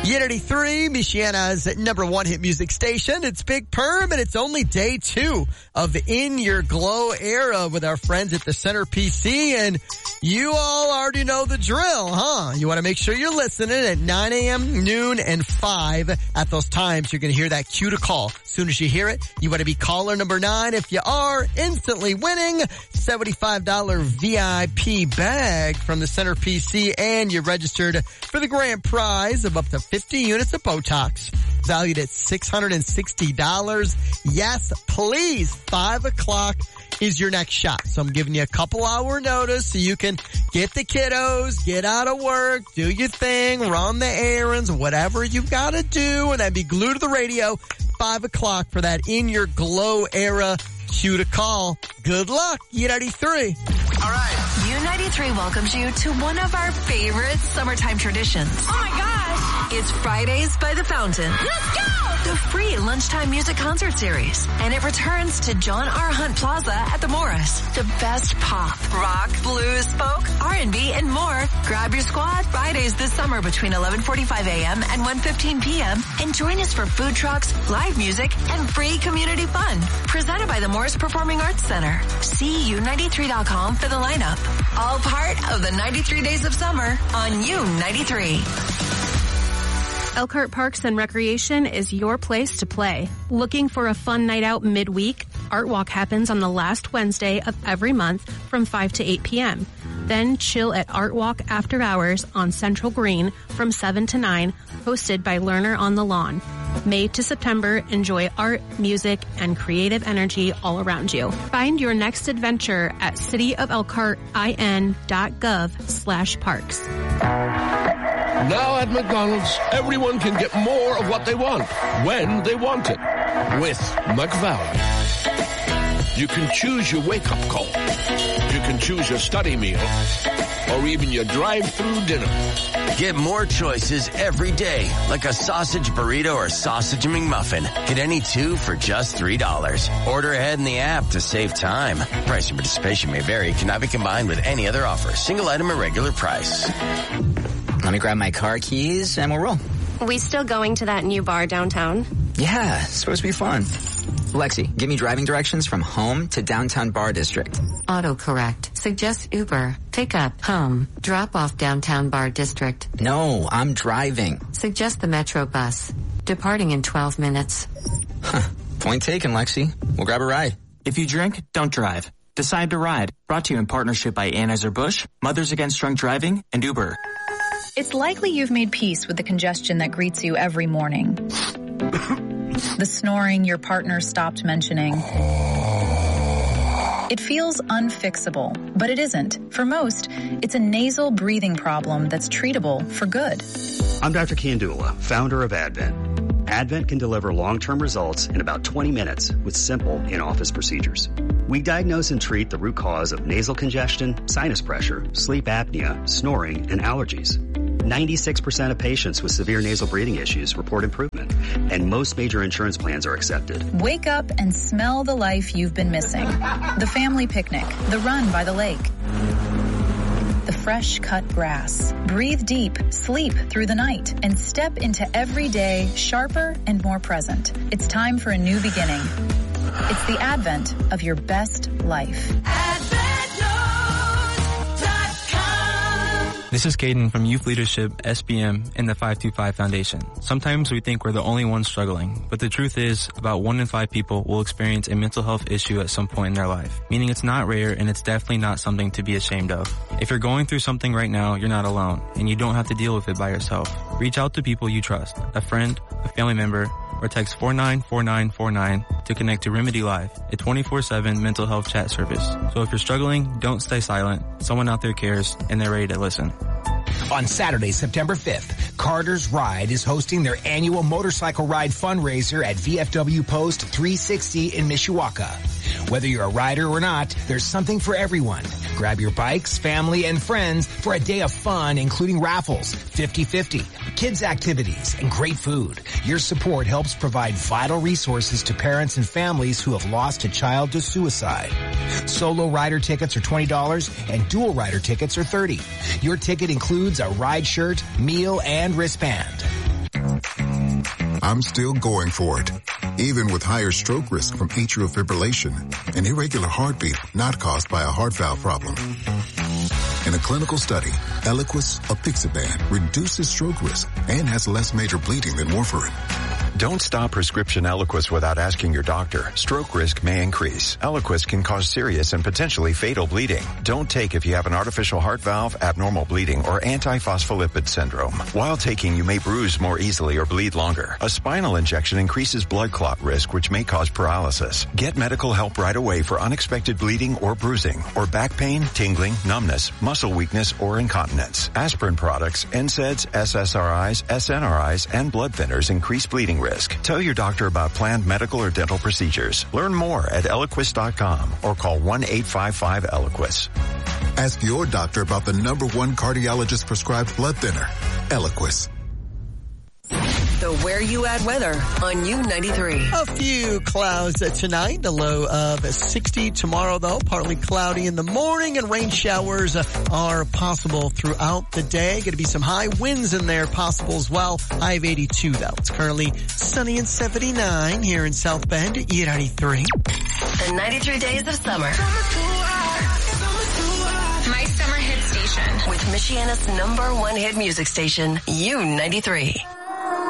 Unity 3, Michiana's #1 hit music station. It's Big Perm, and it's only day 2 of the In Your Glow era with our friends at the Center PC, and you all already know the drill, huh? You want to make sure you're listening at 9 a.m., noon, and 5. At those times, you're going to hear that cue to call. As soon as you hear it, you want to be caller number 9. If you are, instantly winning $75 VIP bag from the Center PC, and you're registered for the grand prize of up to 50 units of Botox, valued at $660. Yes, please. 5 o'clock is your next shot. So I'm giving you a couple hour notice so you can get the kiddos, get out of work, do your thing, run the errands, whatever you've got to do, and then be glued to the radio. 5 o'clock for that In Your Glow era cue to call. Good luck, U93. All right. U93 welcomes you to one of our favorite summertime traditions. Oh my gosh! It's Fridays by the Fountain. Let's go! The free lunchtime music concert series. And it returns to John R. Hunt Plaza at the Morris. The best pop, rock, blues, folk, R&B, and more. Grab your squad Fridays this summer between 11:45 a.m. and 1:15 p.m. And join us for food trucks, live music, and free community fun. Presented by the Morris Performing Arts Center. See U93.com for the lineup. All part of the 93 Days of Summer on U93. Elkhart Parks and Recreation is your place to play. Looking for a fun night out midweek? Art Walk happens on the last Wednesday of every month from 5 to 8 p.m. Then chill at Art Walk After Hours on Central Green from 7 to 9, hosted by Learner on the Lawn. May to September, enjoy art, music, and creative energy all around you. Find your next adventure at cityofelkhartin.gov/parks. Now at McDonald's, everyone can get more of what they want, when they want it, with McValue. You can choose your wake-up call. You can choose your study meal, or even your drive-through dinner. Get more choices every day, like a sausage burrito or sausage McMuffin. Get any 2 for just $3. Order ahead in the app to save time. Price and participation may vary. Cannot be combined with any other offer. Single item at regular price. Let me grab my car keys and we'll roll. We still going to that new bar downtown? Yeah, it's supposed to be fun. Lexi, give me driving directions from home to downtown bar district. Autocorrect. Suggest Uber. Pick up. Home. Drop off downtown bar district. No, I'm driving. Suggest the Metro bus. Departing in 12 minutes. Huh. Point taken, Lexi. We'll grab a ride. If you drink, don't drive. Decide to ride. Brought to you in partnership by Anheuser-Busch, Mothers Against Drunk Driving, and Uber. It's likely you've made peace with the congestion that greets you every morning. The snoring your partner stopped mentioning. It feels unfixable, but it isn't. For most, it's a nasal breathing problem that's treatable for good. I'm Dr. Kiandula, founder of Advent. Advent can deliver long-term results in about 20 minutes with simple in-office procedures. We diagnose and treat the root cause of nasal congestion, sinus pressure, sleep apnea, snoring, and allergies. 96% of patients with severe nasal breathing issues report improvement, and most major insurance plans are accepted. Wake up and smell the life you've been missing. The family picnic, the run by the lake, the fresh cut grass. Breathe deep, sleep through the night, and step into every day sharper and more present. It's time for a new beginning. It's the advent of your best life. This is Caden from Youth Leadership, SBM, and the 525 Foundation. Sometimes we think we're the only ones struggling, but the truth is about 1 in 5 people will experience a mental health issue at some point in their life, meaning it's not rare and it's definitely not something to be ashamed of. If you're going through something right now, you're not alone, and you don't have to deal with it by yourself. Reach out to people you trust, a friend, a family member, or text 494949 to connect to Remedy Live, a 24/7 mental health chat service. So if you're struggling, don't stay silent. Someone out there cares, and they're ready to listen. On Saturday, September 5th, Carter's Ride is hosting their annual motorcycle ride fundraiser at VFW Post 360 in Mishawaka. Whether you're a rider or not, there's something for everyone. Grab your bikes, family, and friends for a day of fun, including raffles, 50-50, kids activities, and great food. Your support helps provide vital resources to parents and families who have lost a child to suicide. Solo rider tickets are $20 and dual rider tickets are $30. Your ticket includes a ride shirt, meal, and wristband. I'm still going for it, even with higher stroke risk from atrial fibrillation, an irregular heartbeat not caused by a heart valve problem. In a clinical study, Eliquis apixaban reduces stroke risk and has less major bleeding than warfarin. Don't stop prescription Eliquis without asking your doctor. Stroke risk may increase. Eliquis can cause serious and potentially fatal bleeding. Don't take if you have an artificial heart valve, abnormal bleeding, or antiphospholipid syndrome. While taking, you may bruise more easily or bleed longer. A spinal injection increases blood clot risk, which may cause paralysis. Get medical help right away for unexpected bleeding or bruising, or back pain, tingling, numbness, muscle weakness, or incontinence. Aspirin products, NSAIDs, SSRIs, SNRIs, and blood thinners increase bleeding risk. Tell your doctor about planned medical or dental procedures. Learn more at Eliquis.com or call 1-855-ELIQUIS. Ask your doctor about the #1 cardiologist prescribed blood thinner, Eliquis. The Where You At weather on U93. A few clouds tonight, the low of 60. Tomorrow, though, partly cloudy in the morning, and rain showers are possible throughout the day. Going to be some high winds in there possible as well. High of 82, though. It's currently sunny and 79 here in South Bend, U93. The 93 days of summer. My summer hit station. With Michiana's #1 hit music station, U93.